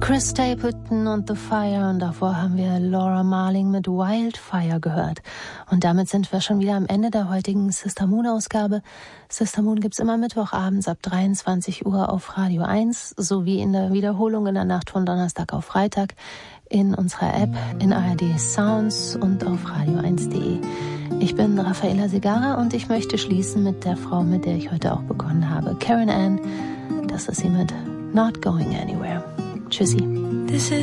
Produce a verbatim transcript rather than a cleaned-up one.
Chris Stapleton und The Fire und davor haben wir Laura Marling mit Wildfire gehört. Und damit sind wir schon wieder am Ende der heutigen Sister Moon Ausgabe. Sister Moon gibt's immer Mittwochabends ab dreiundzwanzig Uhr auf Radio eins sowie in der Wiederholung in der Nacht von Donnerstag auf Freitag in unserer App, in A R D Sounds und auf radio eins punkt de. Ich bin Raffaella Segarra und ich möchte schließen mit der Frau, mit der ich heute auch begonnen habe, Karen Ann. Das ist sie mit Not Going Anywhere. Tschüssi. This is